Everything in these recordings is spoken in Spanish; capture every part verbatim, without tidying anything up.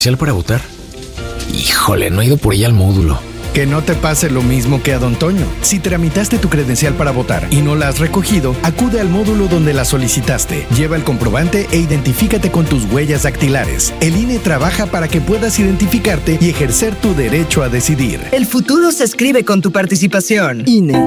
para votar. Híjole, no he ido por ella al módulo. Que no te pase lo mismo que a Don Toño. Si tramitaste tu credencial para votar y no la has recogido, acude al módulo donde la solicitaste. Lleva el comprobante e identifícate con tus huellas dactilares. El I N E trabaja para que puedas identificarte y ejercer tu derecho a decidir. El futuro se escribe con tu participación. I N E.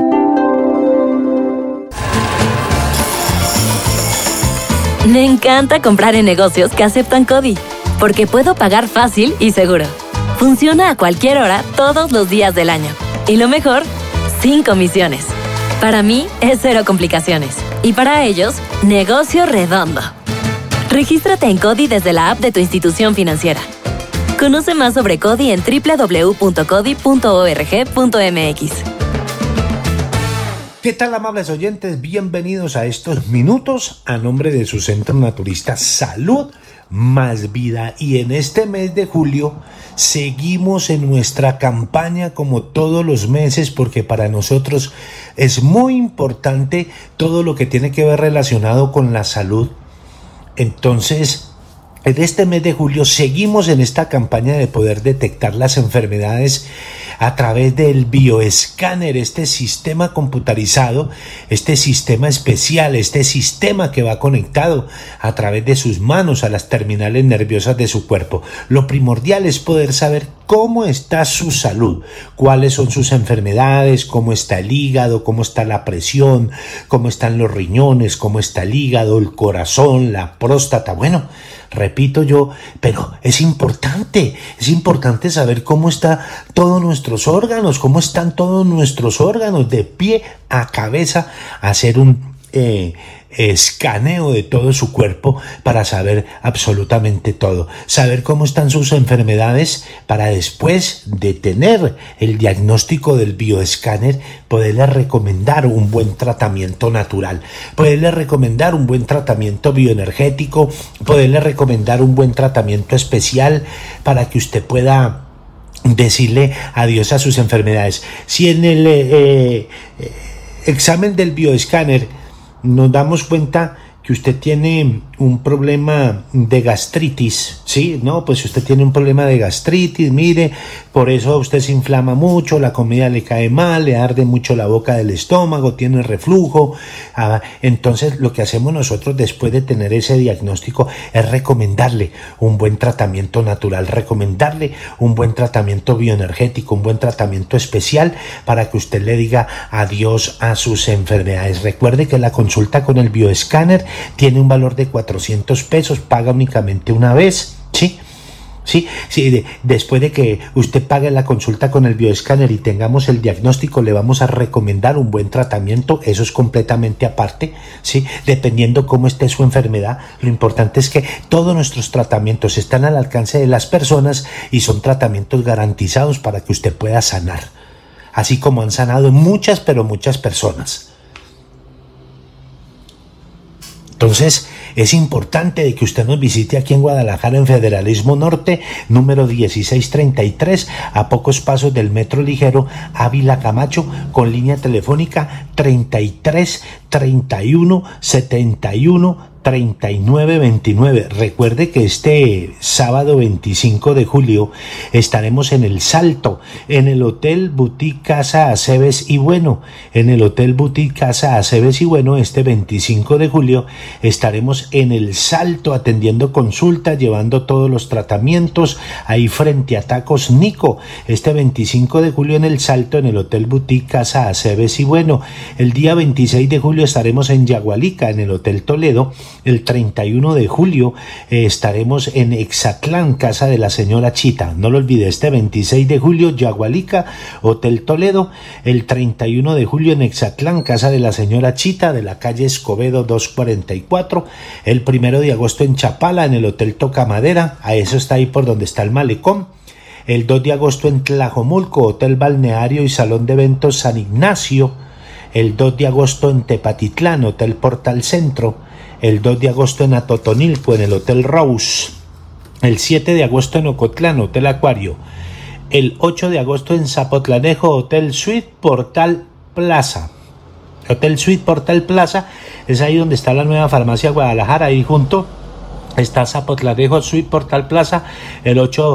Me encanta comprar en negocios que aceptan CODI, porque puedo pagar fácil y seguro. Funciona a cualquier hora, todos los días del año. Y lo mejor, sin comisiones. Para mí, es cero complicaciones. Y para ellos, negocio redondo. Regístrate en CODI desde la app de tu institución financiera. Conoce más sobre CODI en doble u doble u doble u punto codi punto org punto m x. ¿Qué tal, amables oyentes? Bienvenidos a estos minutos a nombre de su centro naturista Salud Más Vida. Y en este mes de julio seguimos en nuestra campaña como todos los meses, porque para nosotros es muy importante todo lo que tiene que ver relacionado con la salud. Entonces, en este mes de julio seguimos en esta campaña de poder detectar las enfermedades a través del bioescáner, este sistema computarizado, este sistema especial, este sistema que va conectado a través de sus manos a las terminales nerviosas de su cuerpo. Lo primordial es poder saber cómo está su salud, cuáles son sus enfermedades, cómo está el hígado, cómo está la presión, cómo están los riñones, cómo está el hígado, el corazón, la próstata. Bueno, repito yo, pero es importante, es importante saber cómo están todos nuestros órganos, cómo están todos nuestros órganos de pie a cabeza, hacer un eh, escaneo de todo su cuerpo para saber absolutamente todo, saber cómo están sus enfermedades para después de tener el diagnóstico del bioescáner poderle recomendar un buen tratamiento natural, poderle recomendar un buen tratamiento bioenergético, poderle recomendar un buen tratamiento especial para que usted pueda decirle adiós a sus enfermedades. Si en el eh, eh, examen del bioescáner nos damos cuenta que usted tiene un problema de gastritis, ¿sí? No, pues usted tiene un problema de gastritis, mire, por eso usted se inflama mucho, la comida le cae mal, le arde mucho la boca del estómago, tiene reflujo. Ah, entonces lo que hacemos nosotros después de tener ese diagnóstico es recomendarle un buen tratamiento natural, recomendarle un buen tratamiento bioenergético, un buen tratamiento especial para que usted le diga adiós a sus enfermedades. Recuerde que la consulta con el bioescáner tiene un valor de cuatrocientos pesos, paga únicamente una vez, ¿sí? Sí, sí, de, después de que usted pague la consulta con el bioescáner y tengamos el diagnóstico, le vamos a recomendar un buen tratamiento. Eso es completamente aparte, ¿sí? Dependiendo cómo esté su enfermedad, lo importante es que todos nuestros tratamientos están al alcance de las personas y son tratamientos garantizados para que usted pueda sanar, así como han sanado muchas, pero muchas personas. Entonces, es importante de que usted nos visite aquí en Guadalajara, en Federalismo Norte, número dieciséis treinta y tres, a pocos pasos del Metro Ligero Ávila Camacho, con línea telefónica treinta y tres treinta y uno setenta y uno treinta y nueve veintinueve. Recuerde que este sábado veinticinco de julio estaremos en El Salto, en el Hotel Boutique Casa Aceves y Bueno. En el Hotel Boutique Casa Aceves y Bueno, este veinticinco de julio estaremos en El Salto atendiendo consultas, llevando todos los tratamientos ahí frente a Tacos Nico. Este veinticinco de julio en El Salto, en el Hotel Boutique Casa Aceves y Bueno. El día veintiséis de julio estaremos en Yagualica, en el Hotel Toledo. El treinta y uno de julio eh, estaremos en Exatlán, casa de la señora Chita. No lo olvide, este veintiséis de julio, Yagualica, Hotel Toledo. El treinta y uno de julio en Exatlán, casa de la señora Chita, de la calle Escobedo doscientos cuarenta y cuatro. El primero de agosto en Chapala, en el Hotel Tocamadera. A eso está ahí por donde está el malecón. El dos de agosto en Tlajomulco, Hotel Balneario y Salón de Eventos San Ignacio. El dos de agosto en Tepatitlán, Hotel Portal Centro. El dos de agosto en Atotonilco, en el Hotel Rose. El siete de agosto en Ocotlán, Hotel Acuario. El ocho de agosto en Zapotlanejo, Hotel Suite Portal Plaza. Hotel Suite Portal Plaza es ahí donde está la nueva farmacia Guadalajara, ahí junto Está Zapotlanejo Suite Portal Plaza, el ocho